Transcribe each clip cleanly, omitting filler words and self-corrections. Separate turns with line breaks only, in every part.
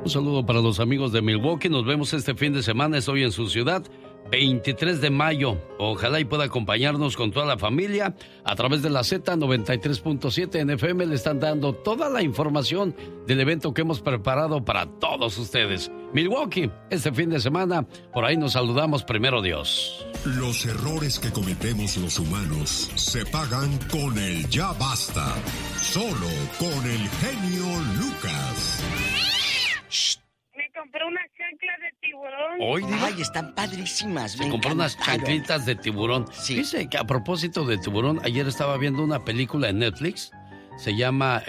Un saludo para los amigos de Milwaukee. Nos vemos este fin de semana. Estoy en su ciudad. 23 de mayo. Ojalá y pueda acompañarnos con toda la familia a través de la Z93.7 en FM. Le están dando toda la información del evento que hemos preparado para todos ustedes. Milwaukee, este fin de semana, por ahí nos saludamos, primero Dios.
Los errores que cometemos los humanos se pagan con el ya basta. Solo con el genio Lucas.
Me compré unas chanclas de tiburón.
Hoy,
Ay, están padrísimas.
se compró unas chanclitas de tiburón.
Sí.
Dice que a propósito de tiburón, ayer estaba viendo una película en Netflix. Se llama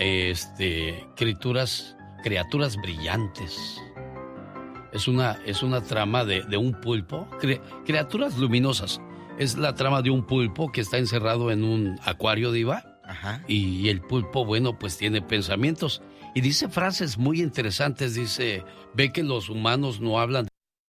Criaturas Brillantes. Es una trama de un pulpo. Criaturas luminosas. Es la trama de un pulpo que está encerrado en un acuario, Diva.
Ajá.
Y el pulpo, bueno, pues tiene pensamientos. Y dice frases muy interesantes. Dice, ve que los humanos no hablan.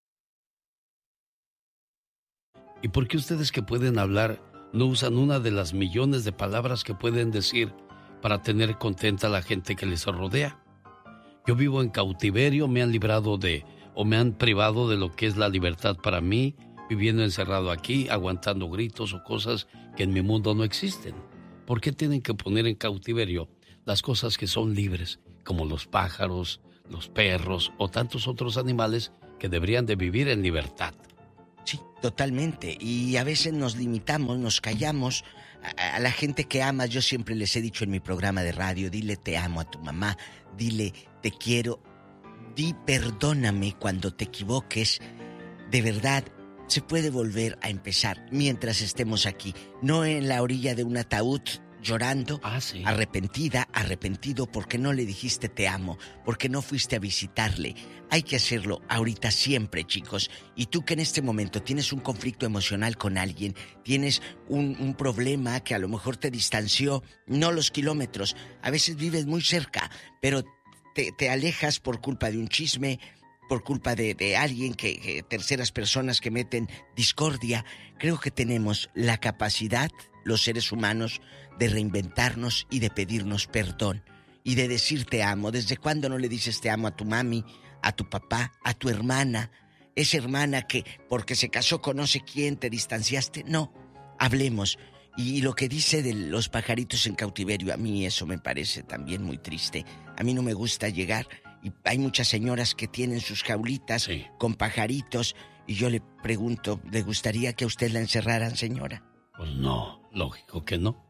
¿Y por qué ustedes que pueden hablar no usan una de las millones de palabras que pueden decir para tener contenta a la gente que les rodea? Yo vivo en cautiverio, me han librado me han privado de lo que es la libertad para mí, viviendo encerrado aquí, aguantando gritos o cosas que en mi mundo no existen. ¿Por qué tienen que poner en cautiverio las cosas que son libres, como los pájaros, los perros o tantos otros animales que deberían de vivir en libertad?
Sí, totalmente. Y a veces nos limitamos, nos callamos. A la gente que amas, yo siempre les he dicho en mi programa de radio, dile te amo a tu mamá, dile te quiero, di perdóname cuando te equivoques. De verdad, se puede volver a empezar mientras estemos aquí, no en la orilla de un ataúd llorando,
Sí.
arrepentido porque no le dijiste te amo, porque no fuiste a visitarle. Hay que hacerlo ahorita siempre, chicos. Y tú que en este momento tienes un conflicto emocional con alguien, tienes un problema que a lo mejor te distanció, no los kilómetros, a veces vives muy cerca, pero te alejas por culpa de un chisme, por culpa de alguien que terceras personas que meten discordia. Creo que tenemos la capacidad, los seres humanos, de reinventarnos y de pedirnos perdón y de decir te amo. ¿Desde cuándo no le dices te amo a tu mami, a tu papá, a tu hermana? Esa hermana que porque se casó con no sé quién te distanciaste. No, hablemos. Y lo que dice de los pajaritos en cautiverio, a mí eso me parece también muy triste. A mí no me gusta llegar, y hay muchas señoras que tienen sus jaulitas
Sí.
con pajaritos, y yo le pregunto, ¿le gustaría que a usted la encerraran, señora?
Pues no, lógico que no.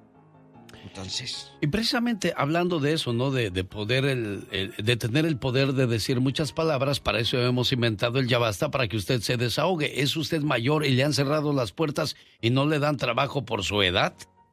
Entonces...
Y precisamente hablando de eso, ¿no? De poder, de tener el poder de decir muchas palabras, para eso hemos inventado el Ya Basta, para que usted se desahogue. ¿Es usted mayor y le han cerrado las puertas y no le dan trabajo por su edad?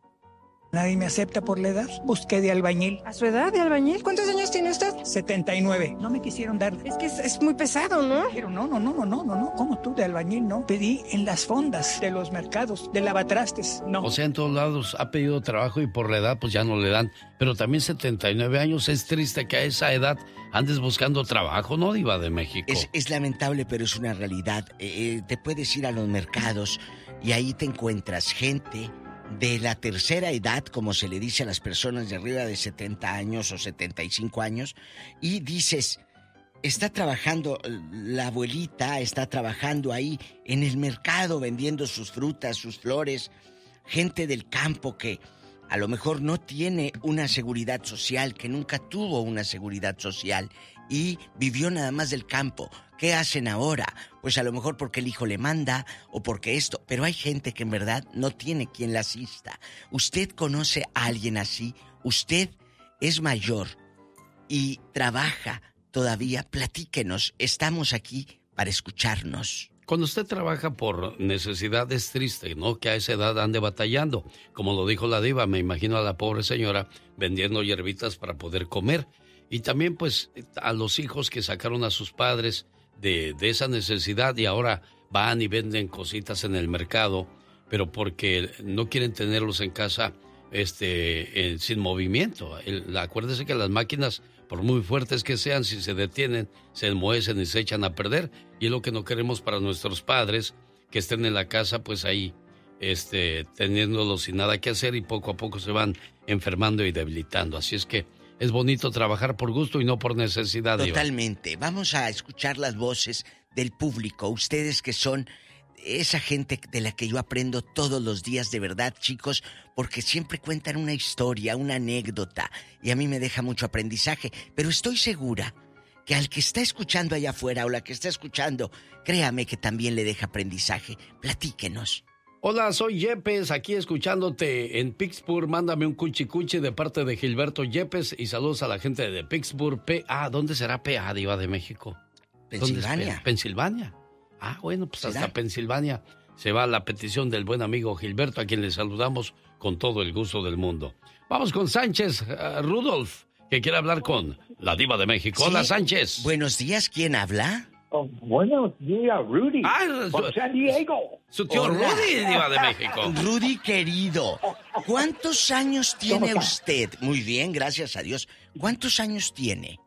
Nadie me acepta por la edad. Busqué de albañil.
¿A su edad de albañil? ¿Cuántos años tiene usted?
79. No me quisieron dar.
Es que es muy pesado, ¿no?
Dijeron, no. ¿Cómo tú de albañil? No. Pedí en las fondas de los mercados, de lavatrastes. No.
O sea, en todos lados ha pedido trabajo y por la edad pues ya no le dan. Pero también 79 años, es triste que a esa edad andes buscando trabajo, ¿no, Diva de México?
Es lamentable, pero es una realidad. Te puedes ir a los mercados y ahí te encuentras gente de la tercera edad, como se le dice a las personas de arriba de 70 años o 75 años, y dices, está trabajando la abuelita, está trabajando ahí en el mercado vendiendo sus frutas, sus flores, gente del campo que a lo mejor no tiene una seguridad social, que nunca tuvo una seguridad social y vivió nada más del campo. ¿Qué hacen ahora? Pues a lo mejor porque el hijo le manda o porque esto. Pero hay gente que en verdad no tiene quien la asista. ¿Usted conoce a alguien así? ¿Usted es mayor y trabaja todavía? Platíquenos. Estamos aquí para escucharnos.
Cuando usted trabaja por necesidad es triste, ¿no? Que a esa edad ande batallando. Como lo dijo la Diva, me imagino a la pobre señora vendiendo hierbitas para poder comer. Y también pues a los hijos que sacaron a sus padres de esa necesidad y ahora van y venden cositas en el mercado, pero porque no quieren tenerlos en casa sin movimiento. Acuérdese que las máquinas, por muy fuertes que sean, si se detienen, se enmohecen y se echan a perder. Y es lo que no queremos para nuestros padres, que estén en la casa pues ahí teniéndolos sin nada que hacer y poco a poco se van enfermando y debilitando. Así es que es bonito trabajar por gusto y no por necesidad.
Totalmente. Diva. Vamos a escuchar las voces del público. Ustedes que son esa gente de la que yo aprendo todos los días, de verdad, chicos, porque siempre cuentan una historia, una anécdota, y a mí me deja mucho aprendizaje. Pero estoy segura que al que está escuchando allá afuera o la que está escuchando, créame que también le deja aprendizaje. Platíquenos.
Hola, soy Yepes, aquí escuchándote en Pittsburgh. Mándame un cuchicuchi de parte de Gilberto Yepes y saludos a la gente de Pittsburgh, PA. ¿Dónde será PA, Diva de México?
Pensilvania.
Pensilvania. Ah, bueno, pues
¿será?
Hasta Pensilvania se va la petición del buen amigo Gilberto, a quien le saludamos con todo el gusto del mundo. Vamos con Sánchez Rudolf, que quiere hablar con la Diva de México.
¿Sí?
Hola, Sánchez.
Buenos días, ¿quién habla?
Buenos días, Rudy.
Con
San Diego.
Su tío
Hola.
Rudy, Diva de México.
Rudy querido, ¿cuántos años tiene usted? Muy bien, gracias a Dios. ¿Cuántos años tiene?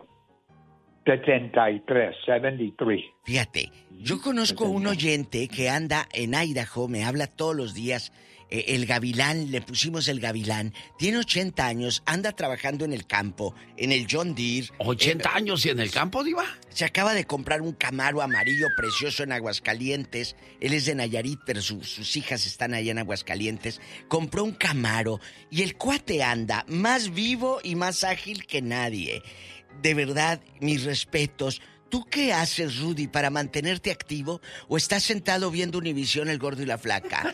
73.
Fíjate, yo conozco un oyente que anda en Idaho, me habla todos los días, el Gavilán, le pusimos el Gavilán, tiene 80 años, anda trabajando en el campo, en el John Deere.
80 años y en el campo, Diva.
Se acaba de comprar un Camaro amarillo precioso en Aguascalientes. Él es de Nayarit, pero sus hijas están allá en Aguascalientes. Compró un Camaro y el cuate anda más vivo y más ágil que nadie. De verdad, mis respetos. ¿Tú qué haces, Rudy, para mantenerte activo? ¿O estás sentado viendo Univisión, El Gordo y la Flaca?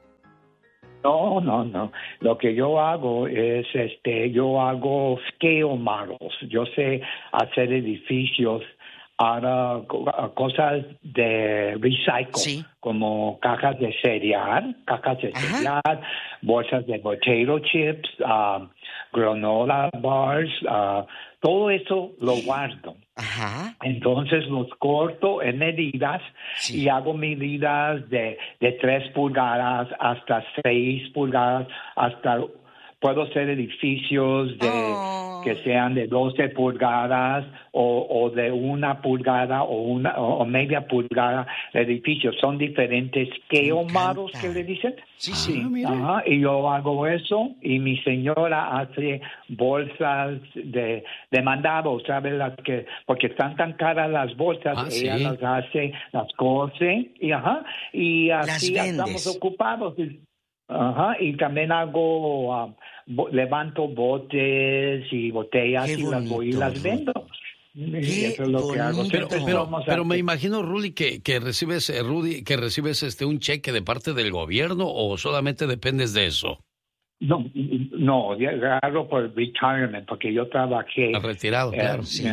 No. Lo que yo hago es, yo hago scale models. Yo sé hacer edificios, ahora cosas de recycle,
sí,
como cajas de cereal, bolsas de potato chips, granola bars, todo eso lo guardo.
Ajá.
Entonces los corto en medidas,
sí,
y hago medidas de 3 pulgadas hasta 6 pulgadas, hasta puedo hacer edificios que sean de 12 pulgadas o de 1 pulgada o media pulgada de edificios. Son diferentes scale models que le dicen.
Sí.
Ajá, y yo hago eso, y mi señora hace bolsas de mandado, ¿sabes? Porque están tan caras las bolsas, ella las hace, las cose, y así estamos ocupados. Ajá, y también hago, levanto botes y botellas. Qué y bonito, las voy y las vendo. Eso es lo que hago.
Pero me imagino, Rudy, que recibes un cheque de parte del gobierno, o solamente dependes de eso.
No, agarro por retirement, porque yo trabajé.
Retirado, claro.
Sí.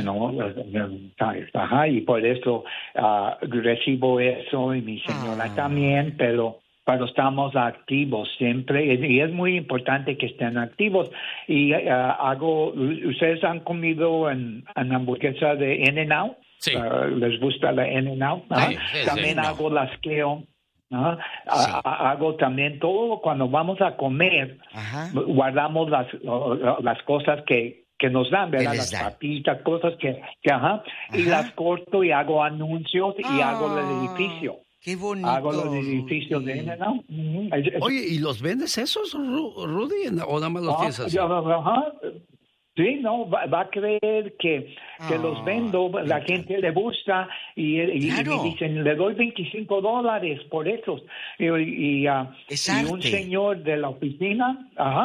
Y por eso recibo eso, y mi señora también, pero estamos activos siempre, y es muy importante que estén activos. Y ¿ustedes han comido en hamburguesa de In-N-Out? Sí. ¿Les gusta la In-N-Out? Sí, también hago las Keo. Hago también todo cuando vamos a comer. Guardamos las cosas que nos dan, ¿verdad? Las papitas, cosas que y las corto y hago anuncios y hago el edificio.
¡Qué bonito!
Hago los edificios de In-N-Out.
Oye, ¿y los vendes esos, Rudy? ¿O nada más los tienes así?
Sí, no, va a creer que los vendo, la gente le gusta, y me dicen, le doy $25 por esos. Y un señor de la oficina,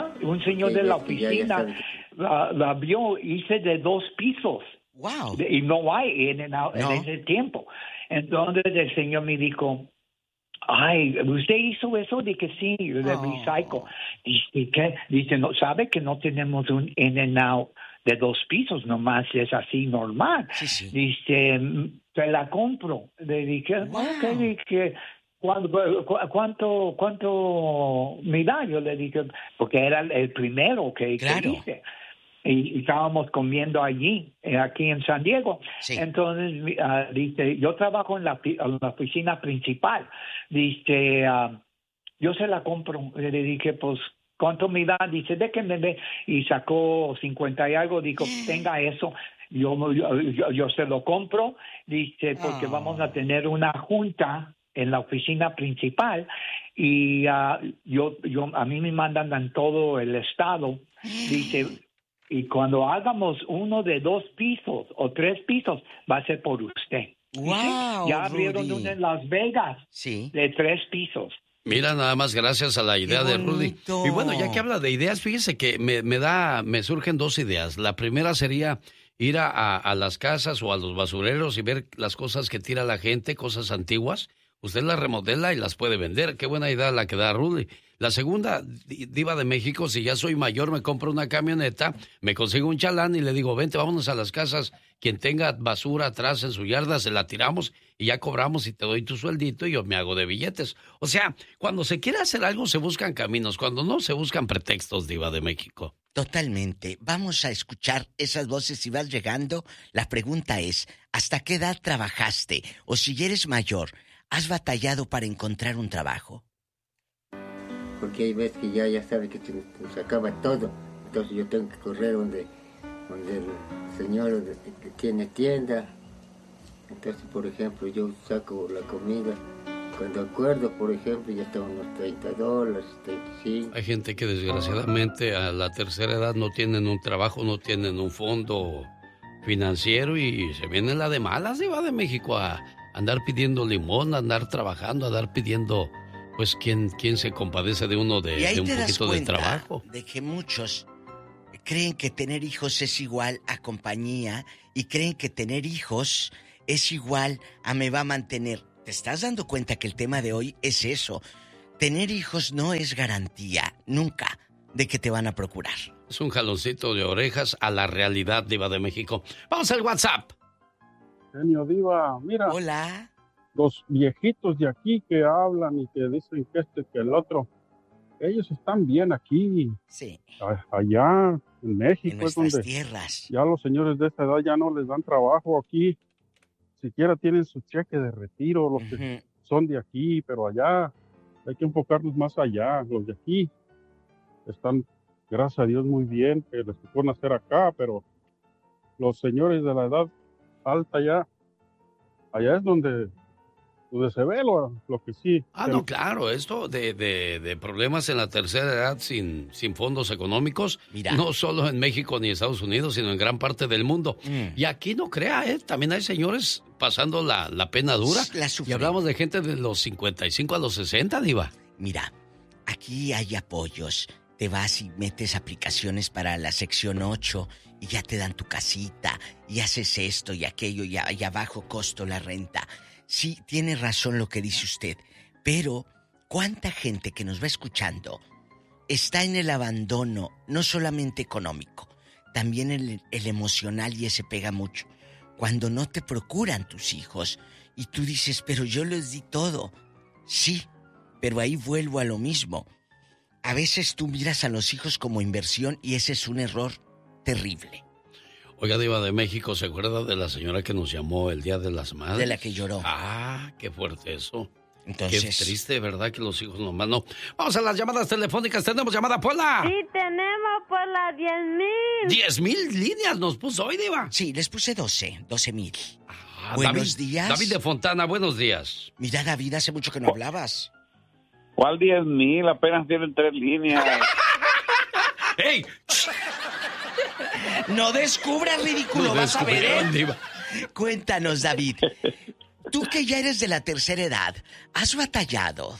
la vio, hice de 2 pisos.
¡Wow!
Y no hay en ese tiempo. Entonces el señor me dijo, ay, ¿usted hizo eso? Dije, sí, de recycle. Dice, ¿qué? Dice, no, ¿sabe que no tenemos un In-N-Out de 2 pisos? Nomás es así normal. Sí. Dice, te la compro. Le dije, ok, dije, ¿cuánto me da? Yo le dije, porque era el primero que hice. Y estábamos comiendo allí, aquí en San Diego. Sí. Entonces, dice, yo trabajo en la oficina principal. Dice, yo se la compro. Le dije, pues, ¿cuánto me da? Dice, déjenme ver. Y sacó 50 y algo. Dijo, tenga eso. Yo se lo compro. Dice, porque vamos a tener una junta en la oficina principal. Y a mí me mandan en todo el estado. Dice, Y cuando hagamos uno de 2 pisos o 3 pisos, va a ser por usted.
¡Wow!
Ya abrieron
Rudy.
uno en Las Vegas
Sí.
de 3 pisos.
Mira, nada más gracias a la idea de Rudy.
bonito!
Y bueno, ya que habla de ideas, fíjese que me surgen 2 ideas. La primera sería ir a las casas o a los basureros y ver las cosas que tira la gente, cosas antiguas. Usted las remodela y las puede vender. Qué buena idea la que da Rudy. La segunda, Diva de México, si ya soy mayor, me compro una camioneta, me consigo un chalán y le digo, vente, vámonos a las casas. Quien tenga basura atrás en su yarda, se la tiramos y ya cobramos y te doy tu sueldito y yo me hago de billetes. O sea, cuando se quiere hacer algo, se buscan caminos. Cuando no, se buscan pretextos, Diva de México.
Totalmente. Vamos a escuchar esas voces si vas llegando. La pregunta es, ¿hasta qué edad trabajaste? O si eres mayor, ¿has batallado para encontrar un trabajo?
Porque hay veces que ya sabe que se acaba todo. Entonces yo tengo que correr donde el señor que tiene tienda. Entonces, por ejemplo, yo saco la comida. Cuando acuerdo, por ejemplo, ya están unos $30, 35.
Hay gente que desgraciadamente a la tercera edad no tienen un trabajo, no tienen un fondo financiero y se viene la de malas, Diva de México, a andar pidiendo limón, a andar trabajando, a andar pidiendo, pues, ¿quién se compadece de uno de un poquito de trabajo?
De que muchos creen que tener hijos es igual a compañía y creen que tener hijos es igual a me va a mantener. ¿Te estás dando cuenta que el tema de hoy es eso? Tener hijos no es garantía, nunca, de que te van a procurar.
Es un jaloncito de orejas a la realidad, Diva de México. Vamos al WhatsApp.
Genio Diva, mira.
Hola.
Los viejitos de aquí que hablan y que dicen que que el otro, ellos están bien aquí.
Sí.
Allá en México
en
es
nuestras
donde
tierras.
Ya los señores de esta edad ya no les dan trabajo aquí. Siquiera tienen su cheque de retiro, los que son de aquí, pero allá hay que enfocarnos más allá. Los de aquí están, gracias a Dios, muy bien, que les tocó nacer acá, pero los señores de la edad alta allá es donde se ve lo que sí.
No, claro, esto de problemas en la tercera edad sin fondos económicos,
mira,
no solo en México ni Estados Unidos, sino en gran parte del mundo. Y aquí no crea, también hay señores pasando la pena dura. Y hablamos de gente de los 55 a los 60, Diva.
Mira, aquí hay apoyos. Te vas y metes aplicaciones para la sección 8 y ya te dan tu casita y haces esto y aquello y a bajo costo la renta. Sí, tiene razón lo que dice usted, pero ¿cuánta gente que nos va escuchando está en el abandono, no solamente económico, también el emocional, y ese pega mucho? Cuando no te procuran tus hijos y tú dices, pero yo les di todo. Sí, pero ahí vuelvo a lo mismo. A veces tú miras a los hijos como inversión y ese es un error terrible.
Oiga, Diva de México, ¿se acuerda de la señora que nos llamó el Día de las Madres?
De la que lloró.
Qué fuerte eso.
Entonces...
Qué triste, ¿verdad? Que los hijos nomás no. Vamos a las llamadas telefónicas. ¿Tenemos llamada, Pola?
Sí, tenemos por las 10,000.
10,000 líneas nos puso hoy, Diva.
Sí, les puse 12,000. Buenos días.
David de Fontana, buenos días.
Mira, David, hace mucho que no hablabas.
¿Cuál 10,000? Apenas tienen 3 líneas.
¡Ey!
No descubras, ridículo, vas a ver, ¿eh? Cuéntanos, David. Tú que ya eres de la tercera edad, ¿has batallado?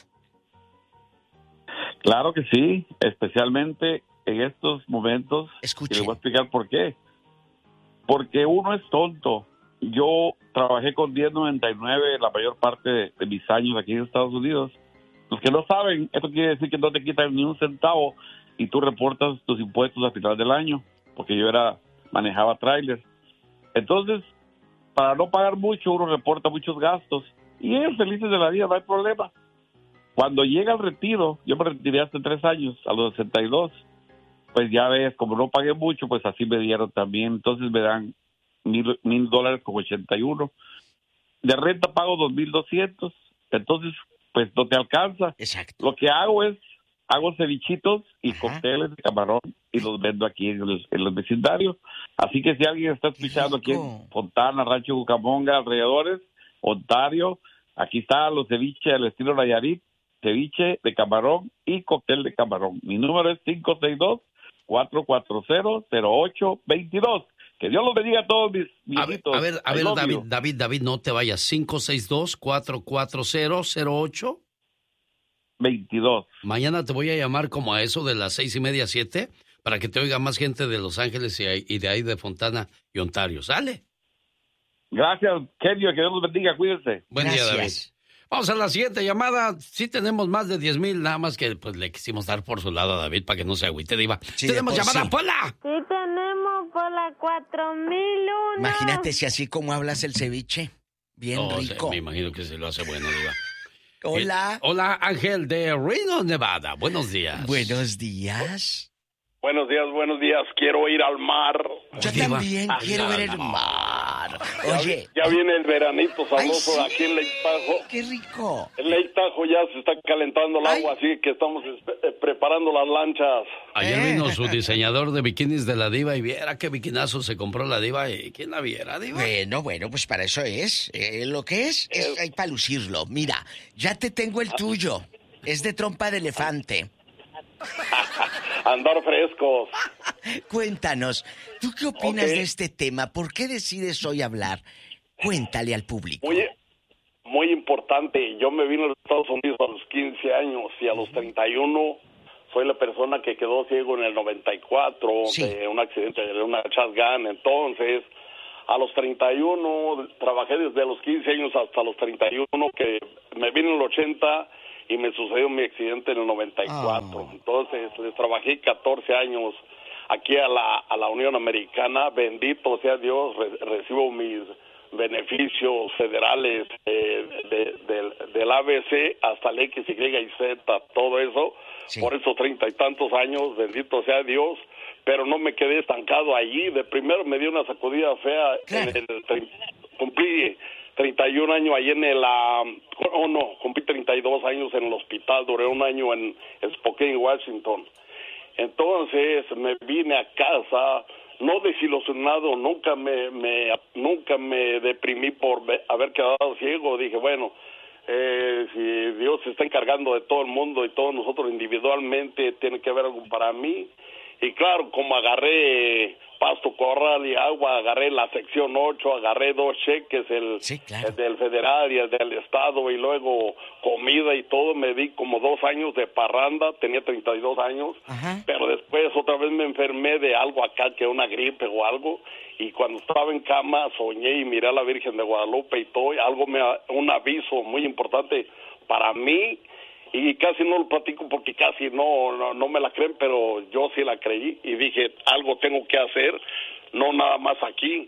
Claro que sí, especialmente en estos momentos.
Escuche.
Y le voy a explicar por qué. Porque uno es tonto. Yo trabajé con 1099 la mayor parte de mis años aquí en Estados Unidos. Los que no saben, esto quiere decir que no te quitan ni un centavo y tú reportas tus impuestos al final del año, porque yo manejaba trailers. Entonces, para no pagar mucho, uno reporta muchos gastos y ellos felices de la vida, no hay problema. Cuando llega el retiro, yo me retiré hace 3 años, a los 62, pues ya ves, como no pagué mucho, pues así me dieron también. Entonces me dan $1,000 con 81. De renta pago 2,200. Entonces, pues no te alcanza.
Exacto.
Lo que hago cevichitos y cócteles de camarón y los vendo aquí en los vecindarios. Así que si alguien está escuchando aquí en Fontana, Rancho Cucamonga, alrededores, Ontario, aquí están los ceviches al estilo Nayarit, ceviche de camarón y cóctel de camarón. Mi número es 562-440-0822. Que Dios los bendiga a todos mis viejitos.
A ver, David, no te vayas. 562-440-0822. Mañana te voy a llamar como a eso de las 6:30, 7, para que te oiga más gente de Los Ángeles y de ahí de Fontana y Ontario. ¿Sale?
Gracias, Kenio, que Dios los bendiga, cuídense.
Buen día, David. Vamos a la siguiente llamada. Sí tenemos más de 10,000, nada más que pues le quisimos dar por su lado a David para que no se agüite, Diva.
Sí,
¡tenemos llamada,
sí.
Pola!
Sí, tenemos por la 4001.
Imagínate si así como hablas el ceviche. Bien rico.
Me imagino que se lo hace bueno, Diva.
Hola.
Hola, Ángel de Reno, Nevada. Buenos días.
Buenos días.
Buenos días. Quiero ir al mar.
Yo también quiero ver el mar. Oye.
Ya viene el veranito sabroso aquí en Lake Tahoe.
¡Qué rico!
En Lake Tahoe ya se está calentando el agua, así que estamos preparando las lanchas.
Ayer vino su diseñador de bikinis de la Diva y viera qué bikinazo se compró la Diva. ¿Quién la viera, Diva?
Bueno, pues para eso es. Lo que es hay para lucirlo. Mira, ya te tengo el tuyo. Es de trompa de elefante.
Andar frescos.
Cuéntanos, ¿tú qué opinas de este tema? ¿Por qué decides hoy hablar? Cuéntale al público.
Muy importante. Yo me vine a los Estados Unidos a los 15 años y a los 31 soy la persona que quedó ciego en el 94 de un accidente de una shotgun. Entonces, a los 31 trabajé desde los 15 años hasta los 31, que me vine en el 80 y me sucedió mi accidente en el 94. Entonces, les trabajé 14 años aquí a la Unión Americana. Bendito sea Dios, recibo mis beneficios federales del ABC hasta el X, Y y Z, todo eso, por esos 30 y tantos años, bendito sea Dios, pero no me quedé estancado allí. De primero me dio una sacudida fea, cumplí 31 años ahí cumplí 32 años en el hospital, duré un año en Spokane, Washington. Entonces me vine a casa, no desilusionado, nunca me deprimí por haber quedado ciego. Dije, bueno, si Dios se está encargando de todo el mundo y todos nosotros individualmente, tiene que haber algo para mí. Y claro, como agarré pasto, corral y agua, agarré la sección 8, agarré 2 cheques, el del federal y el del estado, y luego comida y todo. Me di como 2 años de parranda, tenía 32 años, pero después otra vez me enfermé de algo acá, que una gripe o algo, y cuando estaba en cama soñé y miré a la Virgen de Guadalupe y todo, un aviso muy importante para mí. Y casi no lo platico porque casi no me la creen, pero yo sí la creí y dije, algo tengo que hacer, no nada más aquí.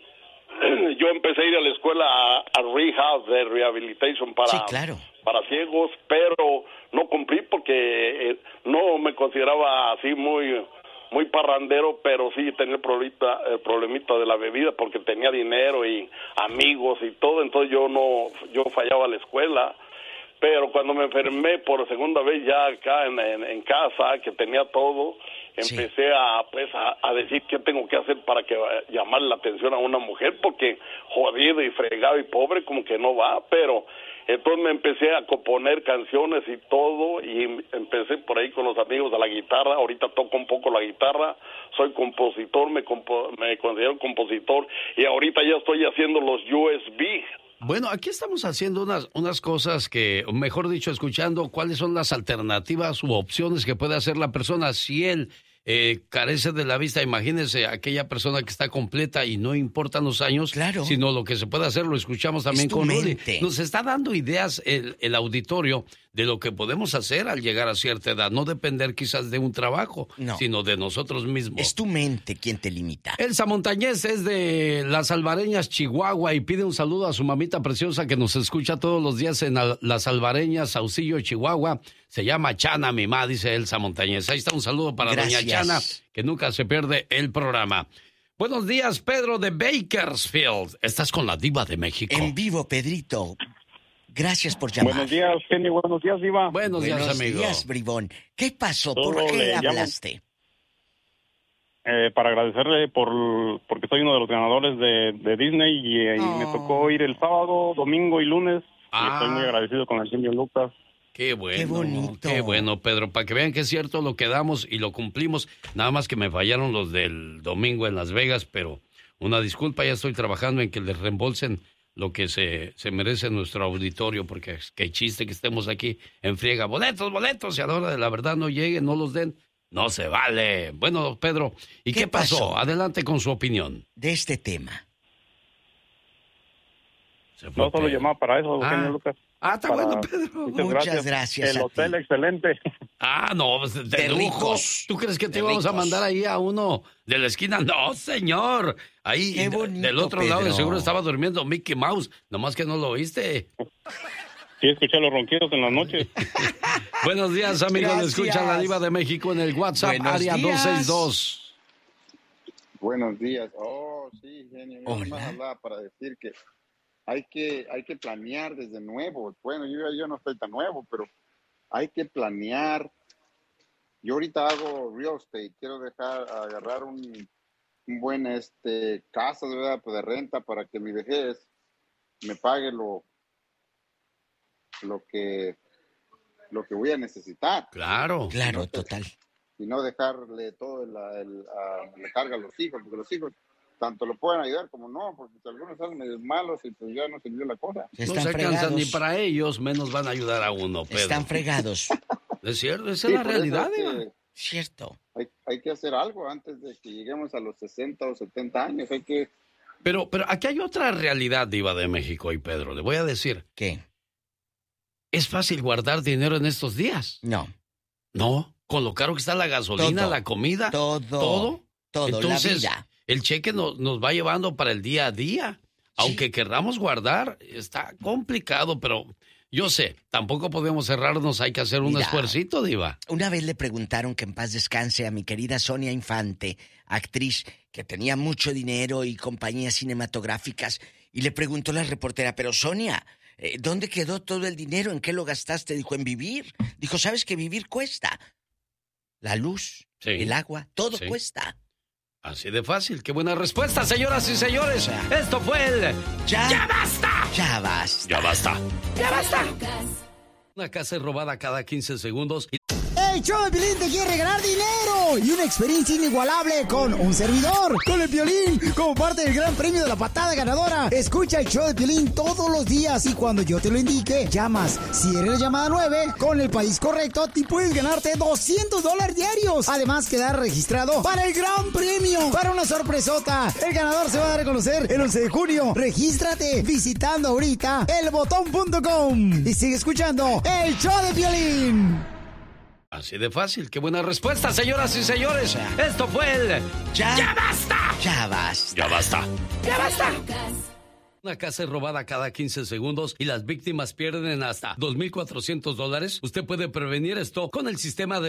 Yo empecé a ir a la escuela a rehab, de rehabilitation para ciegos, pero no cumplí porque no me consideraba así muy parrandero, pero sí tenía el problemita de la bebida porque tenía dinero y amigos y todo, entonces yo fallaba a la escuela. Pero cuando me enfermé por segunda vez ya acá en casa, que tenía todo, empecé a decir qué tengo que hacer para llamar la atención a una mujer, porque jodido y fregado y pobre como que no va. Pero entonces me empecé a componer canciones y todo, y empecé por ahí con los amigos de la guitarra. Ahorita toco un poco la guitarra, soy compositor, me considero compositor, y ahorita ya estoy haciendo los USB.
Bueno, aquí estamos haciendo unas cosas que, mejor dicho, escuchando cuáles son las alternativas u opciones que puede hacer la persona si él carece de la vista. Imagínese aquella persona que está completa y no importan los años, sino lo que se puede hacer. Lo escuchamos también con Rudy. Nos está dando ideas el auditorio de lo que podemos hacer al llegar a cierta edad. No depender quizás de un trabajo, sino de nosotros mismos.
Es tu mente quien te limita.
Elsa Montañez es de Las Albareñas, Chihuahua, y pide un saludo a su mamita preciosa que nos escucha todos los días en Las Albareñas, Saucillo, Chihuahua. Se llama Chana, mi mamá, dice Elsa Montañez. Ahí está un saludo para doña Chana, que nunca se pierde el programa. Buenos días, Pedro de Bakersfield. Estás con la Diva de México.
En vivo, Pedrito. Gracias por llamar.
Buenos días, Kenny. Buenos días, Diva.
Buenos días, amigo.
Buenos días, bribón. ¿Qué pasó? ¿Por qué hablaste?
Para agradecerle porque soy uno de los ganadores de Disney y me tocó ir el sábado, domingo y lunes. Y estoy muy agradecido con el genio Lucas.
Qué bueno.
Qué bonito.
Qué bueno, Pedro, para que vean que es cierto lo que damos y lo cumplimos. Nada más que me fallaron los del domingo en Las Vegas, pero una disculpa, ya estoy trabajando en que les reembolsen lo que se merece nuestro auditorio, porque qué chiste que estemos aquí en friega. Boletos, y a la hora de la verdad no lleguen, no los den. No se vale. Bueno, Pedro, ¿y qué pasó? Adelante con su opinión.
De este tema.
No solo llamaba para eso, Eugenio Lucas.
Está bueno, Pedro.
Muchas gracias
El hotel excelente.
No, de lujos. ¿Tú crees que te íbamos a mandar ahí a uno de la esquina? No, señor. Ahí del otro lado de seguro estaba durmiendo Mickey Mouse, nomás que no lo oíste.
Sí, escuché los ronquidos en la noche.
Buenos días, amigos. Le escucha la Diva de México en el WhatsApp, área 262.
Buenos días. Oh, sí, genio. Yo más hablaba para decir que hay que planear desde nuevo. Bueno, yo no estoy tan nuevo, pero hay que planear. Yo ahorita hago real estate. Quiero agarrar un buen casa, ¿verdad? Pues de renta para que mi vejez me pague lo que voy a necesitar.
Claro,
total.
Y no dejarle todo la carga a los hijos, porque los hijos tanto lo pueden ayudar como no, porque si algunos salen medio malos y pues ya no sirvió la cosa.
No se alcanzan ni para ellos, menos van a ayudar a uno, Pedro.
Están fregados.
Es cierto, esa es la realidad.
Cierto.
Hay que hacer algo antes de que lleguemos a los 60 o 70 años.
Pero aquí hay otra realidad, Diva de México y Pedro. Le voy a decir.
¿Qué?
¿Es fácil guardar dinero en estos días?
No.
No, con lo caro que está la gasolina, la comida. Todo. Entonces,
la vida.
El cheque nos va llevando para el día a día. Aunque querramos guardar, está complicado, pero yo sé, tampoco podemos cerrarnos, hay que hacer un esfuercito, Diva.
Una vez le preguntaron, que en paz descanse, a mi querida Sonia Infante, actriz que tenía mucho dinero y compañías cinematográficas, y le preguntó la reportera, pero Sonia, ¿dónde quedó todo el dinero? ¿En qué lo gastaste? Dijo, en vivir. Dijo, ¿sabes que vivir cuesta? La luz, el agua, todo cuesta.
Así de fácil. ¡Qué buena respuesta, señoras y señores! Esto fue el... ¡Ya basta!
¡Ya basta!
¡Ya basta! ¡Ya basta! Una casa es robada cada 15 segundos.
¡El show de Piolín te quiere regalar dinero! Y una experiencia inigualable con un servidor, con el Piolín, como parte del gran premio de la patada ganadora. Escucha el show de Piolín todos los días y cuando yo te lo indique, llamas. Si eres la llamada 9, con el país correcto, te puedes ganarte $200 diarios. Además, quedar registrado para el gran premio, para una sorpresota. El ganador se va a dar a conocer el 11 de junio. Regístrate visitando ahorita elbotón.com y sigue escuchando el show de Piolín.
Así de fácil. ¡Qué buena respuesta, señoras y señores! Esto fue el... ¡Ya basta!
¡Ya basta!
¡Ya basta! ¡Ya basta! Una casa es robada cada 15 segundos y las víctimas pierden hasta $2,400. Usted puede prevenir esto con el sistema de